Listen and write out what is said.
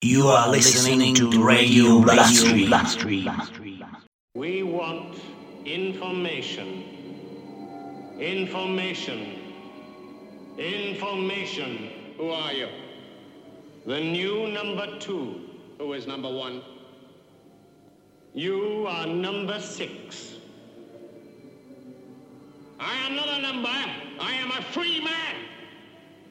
You are listening to Radio Blastream. We want information. Information. Information. Who are you? The new number 2. Who is number 1? You are number 6. I am not a number. I am a free man.